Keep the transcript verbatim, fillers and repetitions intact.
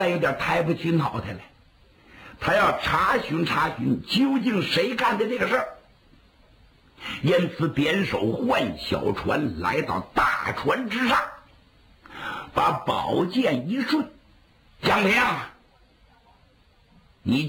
有点抬不起脑袋来，他要查询查询究竟谁干的这个事儿。因此点手换小船，来到大船之上，把宝剑一顺，江平，你